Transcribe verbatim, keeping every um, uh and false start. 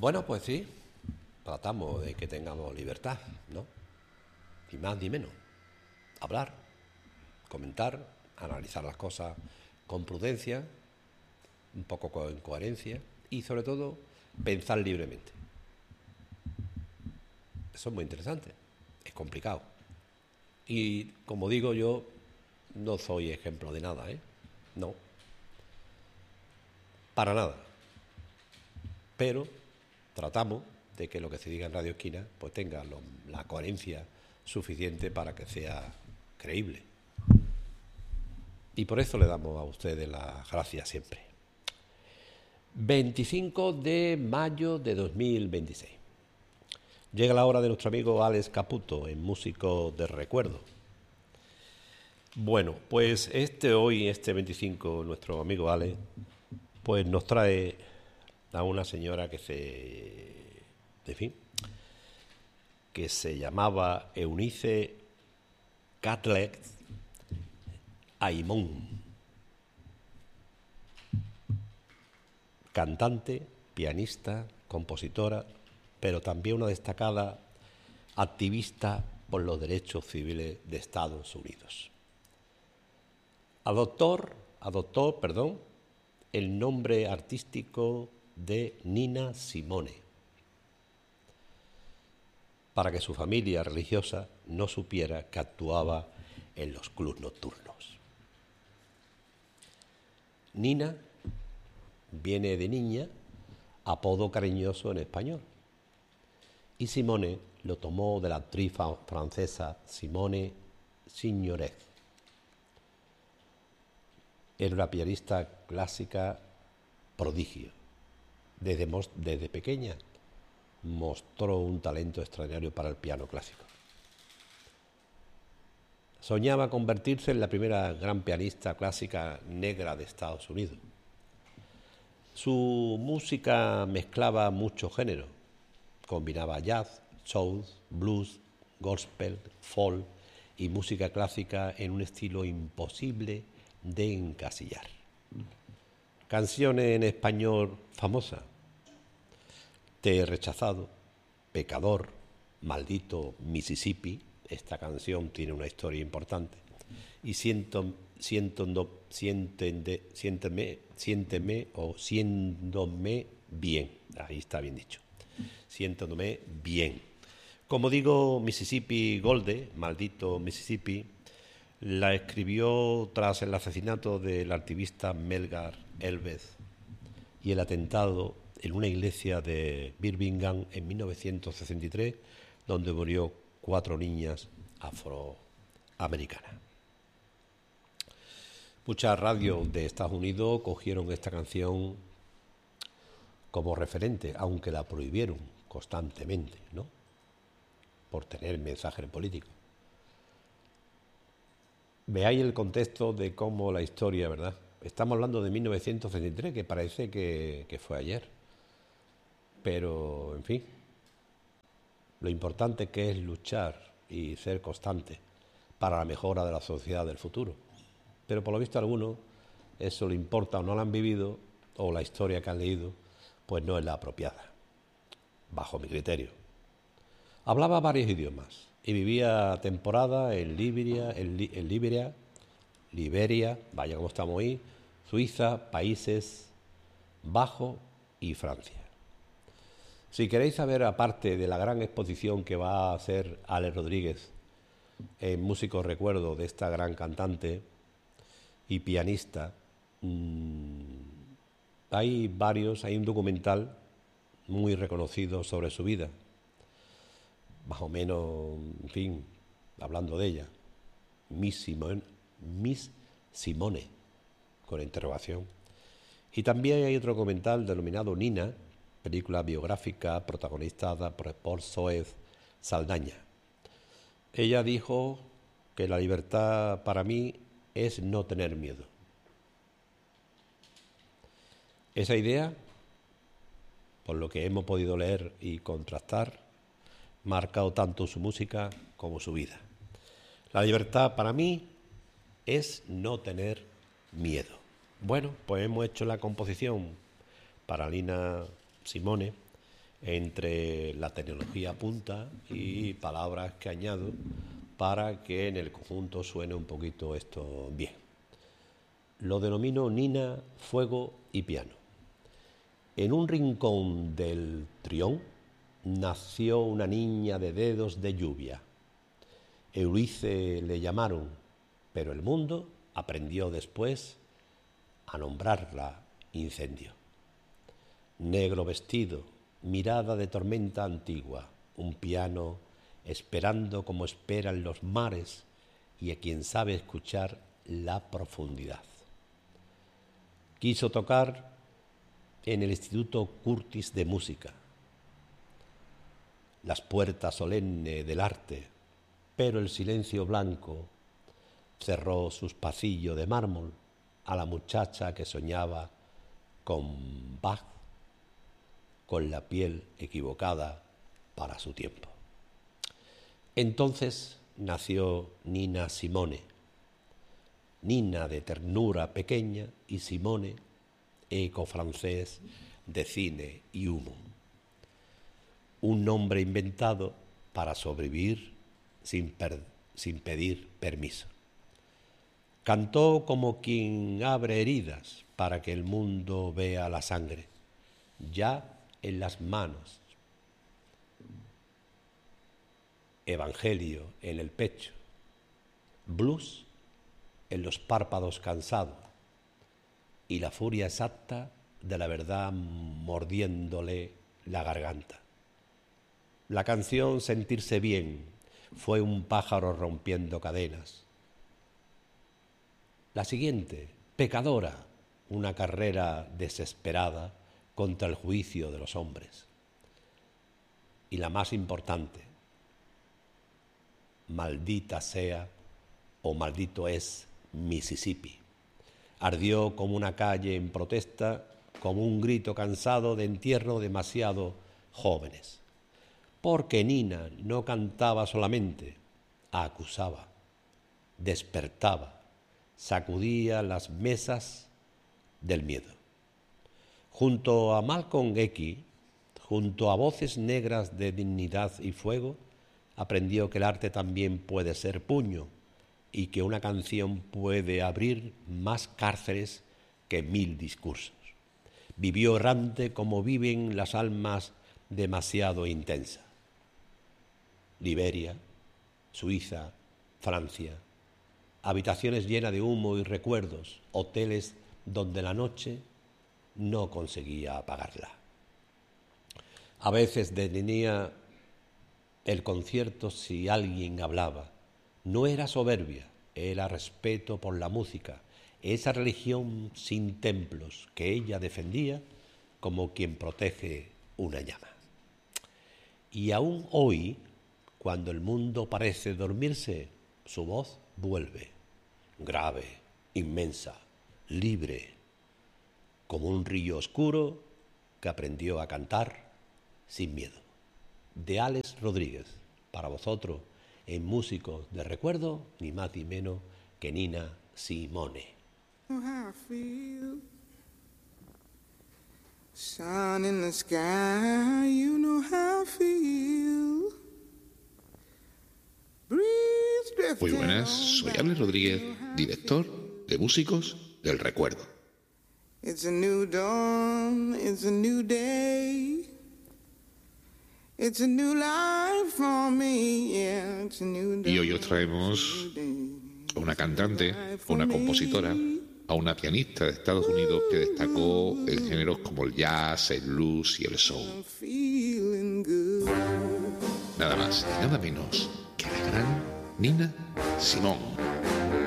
Bueno, pues sí, tratamos de que tengamos libertad, ¿no? Ni más ni menos. Hablar, comentar, analizar las cosas con prudencia, un poco con coherencia y sobre todo pensar libremente. Eso es muy interesante, es complicado. Y como digo, yo no soy ejemplo de nada, ¿eh? No, para nada. Pero tratamos de que lo que se diga en Radio Esquina pues tenga lo, la coherencia suficiente para que sea creíble. Y por eso le damos a ustedes las gracias siempre. veinticinco de mayo de dos mil veintiséis. Llega la hora de nuestro amigo Alex Caputo, en Músico de Recuerdo. Bueno, pues este hoy, este veinticinco, nuestro amigo Alex, pues nos trae a una señora que se, en fin, que se llamaba Eunice Catlett Aymón, cantante, pianista, compositora, pero también una destacada activista por los derechos civiles de Estados Unidos. Adoptó, adoptó, perdón, el nombre artístico de Nina Simone, para que su familia religiosa no supiera que actuaba en los clubes nocturnos. Nina viene de niña, apodo cariñoso en español, y Simone lo tomó de la actriz francesa Simone Signoret. Era una pianista clásica prodigio. Desde, desde pequeña mostró un talento extraordinario para el piano clásico. Soñaba convertirse en la primera gran pianista clásica negra de Estados Unidos. Su música mezclaba muchos géneros. Combinaba jazz, soul, blues, gospel, folk y música clásica en un estilo imposible de encasillar. Canciones en español famosas: Te he rechazado, Pecador, Maldito Mississippi. Esta canción tiene una historia importante. Y siento, siento, no, siéntende, siénteme, siénteme o siéndome bien. Ahí está bien dicho. Siéntome bien. Como digo, Mississippi Golde, Maldito Mississippi, la escribió tras el asesinato del activista Medgar Evers y el atentado en una iglesia de Birmingham en mil novecientos sesenta y tres, donde murió cuatro niñas afroamericanas. Muchas radios de Estados Unidos cogieron esta canción como referente, aunque la prohibieron constantemente, ¿no?, por tener mensajes políticos. Veáis el contexto de cómo la historia, ¿verdad? Estamos hablando de mil novecientos sesenta y tres, que parece que, que fue ayer. Pero, en fin, lo importante que es luchar y ser constante para la mejora de la sociedad del futuro. Pero por lo visto a algunos eso le importa o no lo han vivido, o la historia que han leído pues no es la apropiada, bajo mi criterio. Hablaba varios idiomas y vivía temporada en Liberia, en, Li, en Liberia, Liberia, vaya como estamos ahí, Suiza, Países Bajos y Francia. Si queréis saber, aparte de la gran exposición que va a hacer Alex Rodríguez en Músico Recuerdo de esta gran cantante y pianista, mmm, hay varios, hay un documental muy reconocido sobre su vida, más o menos, en fin, hablando de ella, Miss Simone, Miss Simone, con interrogación. Y también hay otro documental denominado Nina, película biográfica protagonizada por Zoe Saldaña. Ella dijo que la libertad para mí es no tener miedo. Esa idea, por lo que hemos podido leer y contrastar, ha marcado tanto su música como su vida. La libertad para mí es no tener miedo. Bueno, pues hemos hecho la composición para Nina Simone entre la tecnología punta y palabras que añado para que en el conjunto suene un poquito esto bien. Lo denomino Nina, fuego y piano. En un rincón del Trión nació una niña de dedos de lluvia. Eurice le llamaron, pero el mundo aprendió después a nombrarla Incendio. Negro vestido, mirada de tormenta antigua, un piano esperando como esperan los mares y a quien sabe escuchar la profundidad. Quiso tocar en el Instituto Curtis de Música, las puertas solemnes del arte, pero el silencio blanco cerró sus pasillos de mármol a la muchacha que soñaba con Bach, con la piel equivocada para su tiempo. Entonces nació Nina Simone, Nina de ternura pequeña y Simone, eco francés de cine y humo. Un nombre inventado para sobrevivir sin, per, sin pedir permiso. Cantó como quien abre heridas para que el mundo vea la sangre, ya en las manos. Evangelio en el pecho, blues en los párpados cansados y la furia exacta de la verdad mordiéndole la garganta. La canción Sentirse bien fue un pájaro rompiendo cadenas. La siguiente, Pecadora, una carrera desesperada contra el juicio de los hombres. Y la más importante, Maldita sea o maldito es Mississippi. Ardió como una calle en protesta, como un grito cansado de entierro demasiado jóvenes. Porque Nina no cantaba solamente, acusaba, despertaba, sacudía las mesas del miedo. Junto a Malcolm X, junto a voces negras de dignidad y fuego, aprendió que el arte también puede ser puño y que una canción puede abrir más cárceles que mil discursos. Vivió errante como viven las almas demasiado intensas. Liberia, Suiza, Francia, habitaciones llenas de humo y recuerdos, hoteles donde la noche no conseguía apagarla. A veces detenía el concierto si alguien hablaba. No era soberbia, era respeto por la música, esa religión sin templos que ella defendía como quien protege una llama. Y aún hoy, cuando el mundo parece dormirse, su voz vuelve, grave, inmensa, libre, como un río oscuro que aprendió a cantar sin miedo. De Alex Rodríguez, para vosotros, en Músicos de Recuerdo, ni más ni menos que Nina Simone. You know how I feel. Sun in the sky, you know how I feel. Breeze drifting. Muy buenas, soy Alex Rodríguez, director de Músicos del Recuerdo. It's a new dawn, it's a new day. It's a new life for me, yeah, it's a new day. Y hoy os traemos a una cantante, a una compositora, a una pianista de Estados Unidos que destacó en géneros como el jazz, el blues y el soul. Nada más y nada menos que la gran Nina Simone.